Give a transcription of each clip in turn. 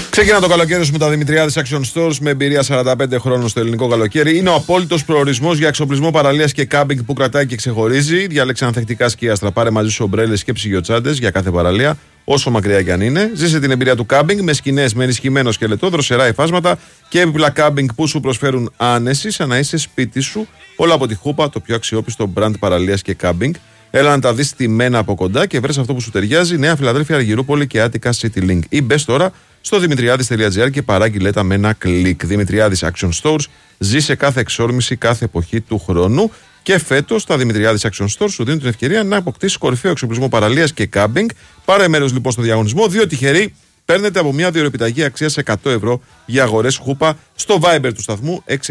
Ξεκινά το καλοκαίρι σου με τα Δημητριάδης Action Stores με εμπειρία 45 χρόνων στο ελληνικό καλοκαίρι. Είναι ο απόλυτος προορισμός για εξοπλισμό παραλίας και κάμπινγκ που κρατάει και ξεχωρίζει. Διάλεξε ανθεκτικά σκίαστρα, πάρε μαζί σου ομπρέλες και ψυγειοτσάντες για κάθε παραλία, όσο μακριά κι αν είναι. Ζήσε την εμπειρία του κάμπινγκ με σκηνές με ενισχυμένο σκελετό, δροσερά υφάσματα και έπιπλα κάμπινγκ που σου προσφέρουν άνεση σαν να είσαι σπίτι σου. Όλα από τη Χούπα, το πιο αξιόπιστο brand παραλίας και κάμπινγκ. Έλα να τα δεις στημένα από κοντά και βρες αυτό που σου ταιριάζει. Νέα Φιλαδέλφια, Αργυρούπολη και Άττικα City Link. Ή μπες τώρα στο δημητριάδης.gr και παράγγειλε τα με ένα κλικ. Δημητριάδης Action Stores. Ζει σε κάθε εξόρμηση, κάθε εποχή του χρόνου. Και φέτος τα Δημητριάδης Action Stores σου δίνουν την ευκαιρία να αποκτήσεις κορυφαίο εξοπλισμό παραλίας και κάμπινγκ. Πάρε μέρος λοιπόν στο διαγωνισμό. 2 τυχεροί παίρνετε από μια διορροπηταγή αξίας 100 ευρώ για αγορές Χούπα στο Viber του σταθμού 6988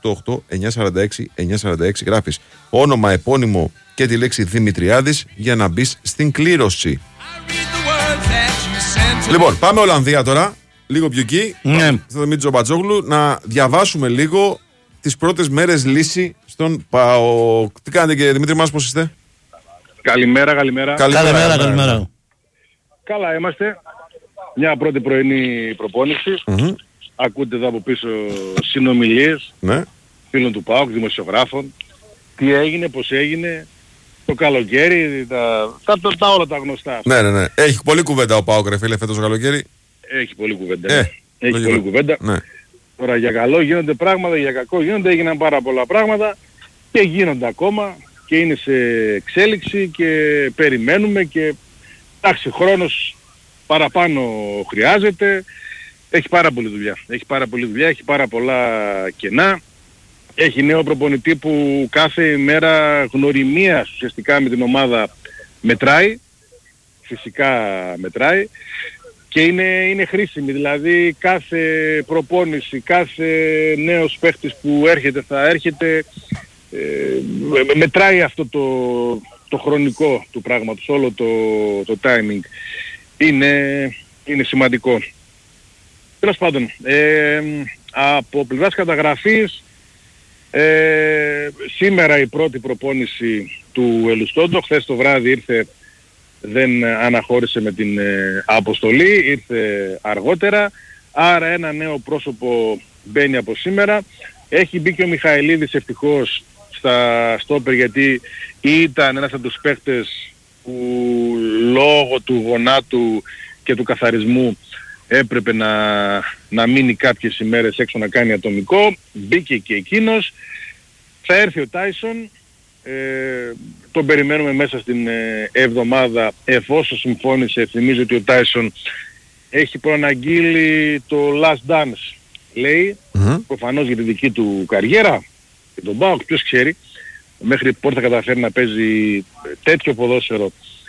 946 946. Γράφεις όνομα, επώνυμο και τη λέξη Δημητριάδης για να μπεις στην κλήρωση. Λοιπόν, πάμε Ολλανδία τώρα, λίγο πιο εκεί. Ναι. Στο Δημήτρη Τζομπατζόγλου, να διαβάσουμε λίγο τις πρώτες μέρες λύση στον ΠΑΟΚ. Τι κάνετε κύριε Δημήτρη μας, πώς είστε? Καλημέρα. Καλημέρα. Καλά είμαστε. Μια πρώτη πρωινή προπόνηση. Ακούτε εδώ από πίσω συνομιλίες φίλων του ΠΑΟΚ, δημοσιογράφων. Τι έγινε, πώς έγινε, το καλοκαίρι, τα όλα τα γνωστά. Ναι. Έχει πολλή κουβέντα ο ΠΑΟΚ ρε φίλε φέτος το καλοκαίρι. Έχει πολλή κουβέντα. Πολλή κουβέντα. Ναι. Τώρα για καλό γίνονται πράγματα, για κακό γίνονται, έγιναν πάρα πολλά πράγματα και γίνονται ακόμα και είναι σε εξέλιξη και περιμένουμε και εντάξει, χρόνος παραπάνω χρειάζεται. Έχει πάρα πολλή δουλειά, έχει πάρα πολλά κενά. Έχει νέο προπονητή που κάθε ημέρα γνωριμίας ουσιαστικά με την ομάδα μετράει. Φυσικά μετράει. Και είναι χρήσιμη, δηλαδή κάθε προπόνηση, κάθε νέος παίχτης που θα έρχεται μετράει αυτό το χρονικό του πράγματος, όλο το timing. Είναι σημαντικό. Τέλος πάντων, από πλευράς καταγραφής, σήμερα η πρώτη προπόνηση του Ελουστόντο, χθες το βράδυ ήρθε, δεν αναχώρησε με την αποστολή, ήρθε αργότερα, άρα ένα νέο πρόσωπο μπαίνει από σήμερα. Έχει μπει και ο Μιχαηλίδης ευτυχώς στα στόπερ, γιατί ήταν ένας από τους παίκτες που λόγω του γονάτου και του καθαρισμού έπρεπε να μείνει κάποιες ημέρες έξω να κάνει ατομικό. Μπήκε και εκείνος. Θα έρθει ο Τάισον. Τον περιμένουμε μέσα στην εβδομάδα εφόσον συμφώνησε. Θυμίζω ότι ο Τάισον έχει προαναγγείλει το last dance, λέει, προφανώς για τη δική του καριέρα και τον ΠΑΟΚ, ποιος ξέρει μέχρι πότε θα καταφέρει να παίζει τέτοιο ποδόσφαιρο